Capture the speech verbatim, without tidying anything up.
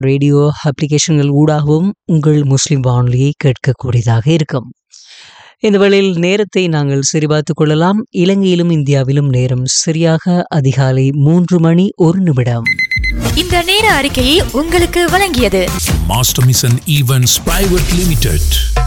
Radio அப்ளிகேஷன்கள் ஊடாகவும் உங்கள் முஸ்லிம் வானொலியை கேட்கக்கூடியதாக இருக்கும். இந்த வேளையில் நேரத்தை நாங்கள் சரிபார்த்து கொள்ளலாம். இலங்கையிலும் இந்தியாவிலும் நேரம் சரியாக அதிகாலை மூன்று மணி ஒரு நிமிடம். இந்த நேர அறிக்கையை உங்களுக்கு வழங்கியது master mission events private limited.